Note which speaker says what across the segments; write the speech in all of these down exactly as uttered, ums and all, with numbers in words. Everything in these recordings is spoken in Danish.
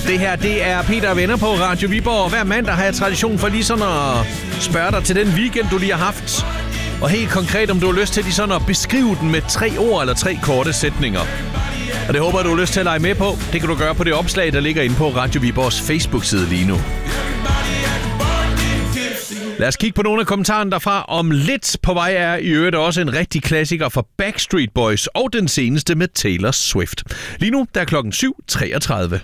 Speaker 1: Det her, det er Peter og Venner på Radio Viborg, og hver mandag har jeg tradition for lige sådan at spørge dig til den weekend, du lige har haft. Og helt konkret, om du har lyst til lige sådan at beskrive den med tre ord eller tre korte sætninger. Og det håber jeg, du har lyst til at lege med på. Det kan du gøre på det opslag, der ligger inde på Radio Viborgs Facebook-side lige nu. Lad os kigge på nogle af kommentarerne derfra. Om lidt på vej er i øvrigt også en rigtig klassiker for Backstreet Boys og den seneste med Taylor Swift. Lige nu der er klokken syv treogtredive.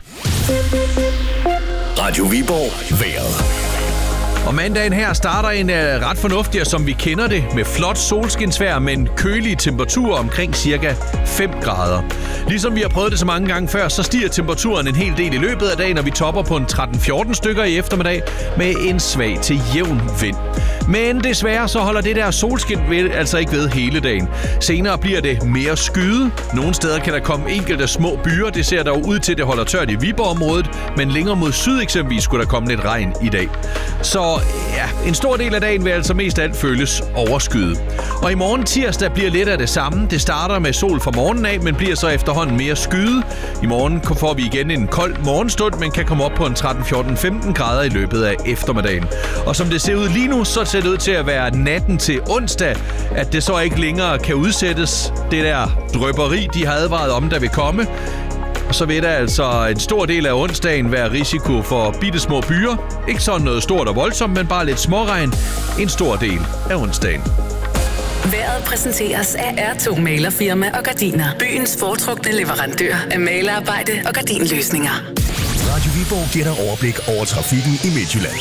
Speaker 2: Radio Viborg vejret.
Speaker 1: Og mandagen her starter en uh, ret fornuftig, som vi kender det, med flot solskinsvejr, men kølige temperaturer omkring cirka fem grader. Ligesom vi har prøvet det så mange gange før, så stiger temperaturen en hel del i løbet af dagen, og vi topper på en tretten fjorten stykker i eftermiddag med en svag til jævn vind. Men desværre så holder det der solskin ved, altså ikke ved hele dagen. Senere bliver det mere skyde. Nogle steder kan der komme enkelte små byer. Det ser dog ud til, at det holder tørt i Viborg-området, men længere mod syd eksempelvis skulle der komme lidt regn i dag. Så ja, en stor del af dagen vil altså mest alt føles overskyet. Og i morgen tirsdag bliver lidt af det samme. Det starter med sol fra morgenen af, men bliver så efterhånden mere skyde. I morgen får vi igen en kold morgenstund, men kan komme op på en tretten fjorten femten grader i løbet af eftermiddagen. Og som det ser ud lige nu, så ser det ud til at være natten til onsdag, at det så ikke længere kan udsættes. Det der drypperi, de har advaret om, der vil komme. Og så vil der altså en stor del af onsdagen være risiko for bittesmå byer. Ikke sådan noget stort og voldsomt, men bare lidt småregn. En stor del af onsdagen.
Speaker 3: Vejret præsenteres af R to Malerfirma og Gardiner. Byens foretrukne leverandør af malerarbejde og gardinløsninger.
Speaker 2: Radio Viborg giver dig overblik over trafikken i Midtjylland.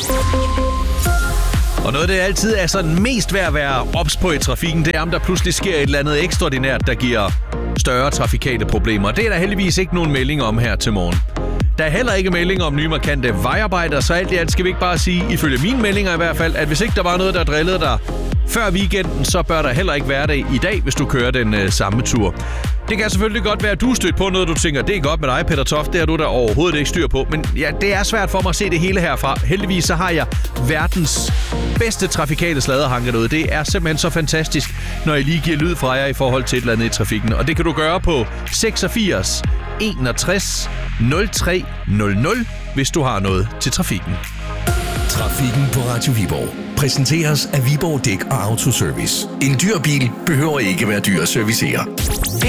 Speaker 1: Og noget, det altid er sådan mest værd at være ops på i trafikken, det er, om der pludselig sker et eller andet ekstraordinært, der giver større trafikale problemer. Det er der heldigvis ikke nogen melding om her til morgen. Der er heller ikke melding om nye markante vejarbejder, så alt i alt skal vi ikke bare sige, ifølge mine meldinger i hvert fald, at hvis ikke der var noget, der drillede dig før weekenden, så bør der heller ikke være det i dag, hvis du kører den øh, samme tur. Det kan selvfølgelig godt være, at du er stødt på noget, du tænker, det er godt med dig, Peter Toft, det har du da overhovedet ikke styr på. Men ja, det er svært for mig at se det hele herfra. Heldigvis så har jeg verdens bedste trafikale sladderhanke derude. Det er simpelthen så fantastisk, når jeg lige giver lyd fra jer i forhold til et eller andet i trafikken. Og det kan du gøre på seksogfirs enogtres nul tre nul nul, hvis du har noget til trafikken.
Speaker 2: Trafikken på Radio Viborg præsenteres af Viborg Dæk og Autoservice. En dyr bil behøver ikke være dyr at servicere.